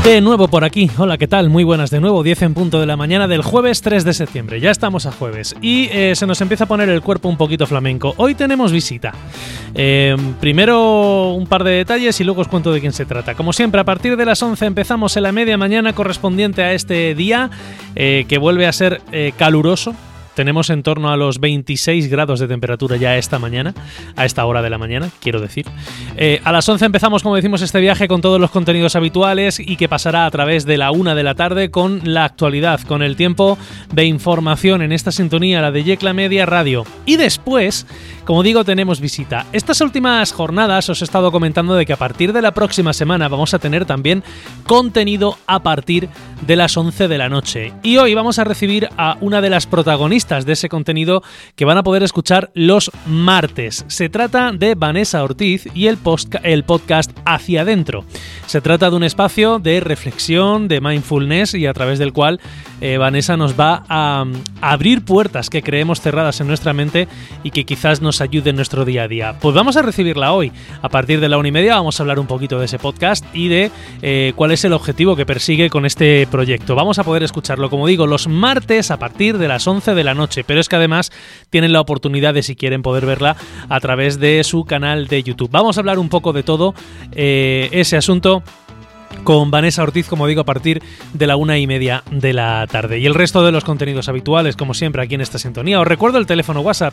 De nuevo por aquí. Hola, ¿qué tal? Muy buenas de nuevo. 10 en punto de la mañana del jueves 3 de septiembre. Ya estamos a jueves y se nos empieza a poner el cuerpo un poquito flamenco. Hoy tenemos visita. Primero un par de detalles y luego os cuento de quién se trata. Como siempre, a partir de las 11 empezamos en la media mañana correspondiente a este día que vuelve a ser caluroso. Tenemos en torno a los 26 grados de temperatura ya esta mañana, a esta hora de la mañana, quiero decir. A las 11 empezamos, como decimos, este viaje con todos los contenidos habituales y que pasará a través de la 1 de la tarde con la actualidad, con el tiempo de información en esta sintonía, la de Yecla Media Radio. Y después, como digo, tenemos visita. Estas últimas jornadas os he estado comentando de que a partir de la próxima semana vamos a tener también contenido a partir de las 11 de la noche. Y hoy vamos a recibir a una de las protagonistas de ese contenido que van a poder escuchar los martes. Se trata de Vanessa Ortiz y el podcast Hacia Adentro. Se trata de un espacio de reflexión, de mindfulness y a través del cual Vanessa nos va a abrir puertas que creemos cerradas en nuestra mente y que quizás nos ayuden en nuestro día a día. Pues vamos a recibirla hoy. A partir de la 1:30 vamos a hablar un poquito de ese podcast y de cuál es el objetivo que persigue con este proyecto. Vamos a poder escucharlo, como digo, los martes a partir de las 11 de la noche, pero es que además tienen la oportunidad de, si quieren, poder verla a través de su canal de YouTube. Vamos a hablar un poco de todo ese asunto con Vanessa Ortiz, como digo, a partir de la 1:30 de la tarde. Y el resto de los contenidos habituales, como siempre, aquí en esta sintonía. Os recuerdo el teléfono WhatsApp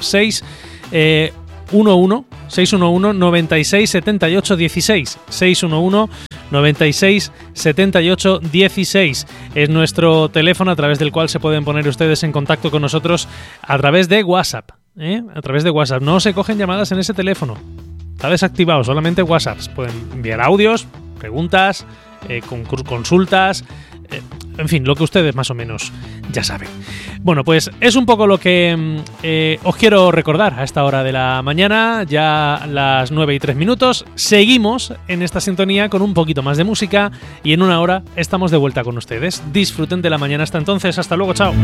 611 96 78 16 611 96 78 16 es nuestro teléfono a través del cual se pueden poner ustedes en contacto con nosotros a través de WhatsApp. A través de WhatsApp. No se cogen llamadas en ese teléfono. Está desactivado, solamente WhatsApp. Pueden enviar audios, preguntas, consultas, en fin, lo que ustedes más o menos ya saben. Bueno, pues es un poco lo que os quiero recordar a esta hora de la mañana, ya las 9:03. Seguimos en esta sintonía con un poquito más de música y en una hora estamos de vuelta con ustedes. Disfruten de la mañana hasta entonces. Hasta luego, chao.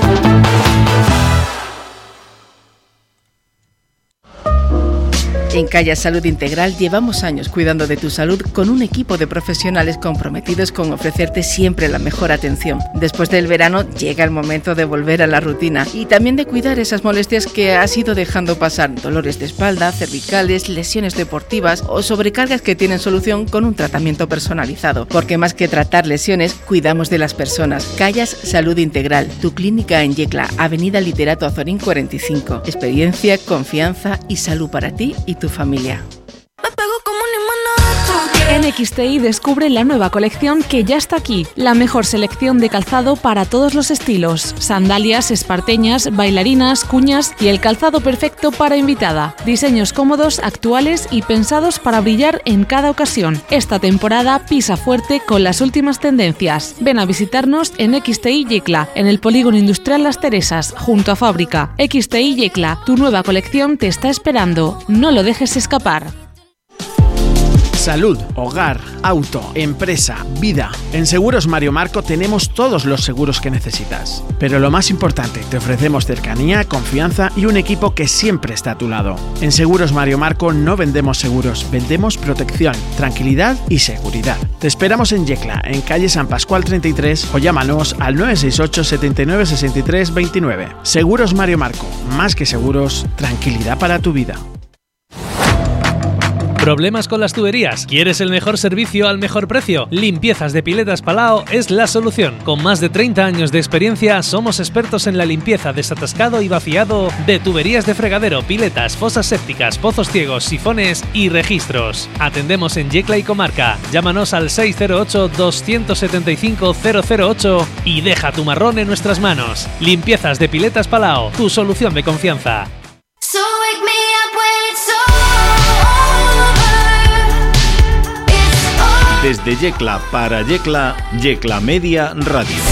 En Callas Salud Integral llevamos años cuidando de tu salud con un equipo de profesionales comprometidos con ofrecerte siempre la mejor atención. Después del verano llega el momento de volver a la rutina y también de cuidar esas molestias que has ido dejando pasar, dolores de espalda, cervicales, lesiones deportivas o sobrecargas que tienen solución con un tratamiento personalizado. Porque más que tratar lesiones, cuidamos de las personas. Callas Salud Integral, tu clínica en Yecla, Avenida Literato Azorín 45. Experiencia, confianza y salud para ti y tu familia. En XTI descubre la nueva colección que ya está aquí. La mejor selección de calzado para todos los estilos. Sandalias, esparteñas, bailarinas, cuñas y el calzado perfecto para invitada. Diseños cómodos, actuales y pensados para brillar en cada ocasión. Esta temporada pisa fuerte con las últimas tendencias. Ven a visitarnos en XTI Yecla, en el Polígono Industrial Las Teresas, junto a Fábrica. XTI Yecla, tu nueva colección te está esperando. No lo dejes escapar. Salud, hogar, auto, empresa, vida. En Seguros Mario Marco tenemos todos los seguros que necesitas. Pero lo más importante, te ofrecemos cercanía, confianza y un equipo que siempre está a tu lado. En Seguros Mario Marco no vendemos seguros, vendemos protección, tranquilidad y seguridad. Te esperamos en Yecla, en calle San Pascual 33 o llámanos al 968 79 63 29. Seguros Mario Marco, más que seguros, tranquilidad para tu vida. ¿Problemas con las tuberías? ¿Quieres el mejor servicio al mejor precio? Limpiezas de Piletas Palau es la solución. Con más de 30 años de experiencia, somos expertos en la limpieza, desatascado y vaciado de tuberías de fregadero, piletas, fosas sépticas, pozos ciegos, sifones y registros. Atendemos en Yecla y comarca. Llámanos al 608-275-008 y deja tu marrón en nuestras manos. Limpiezas de Piletas Palau, tu solución de confianza. Desde Yecla para Yecla, Yecla Media Radio.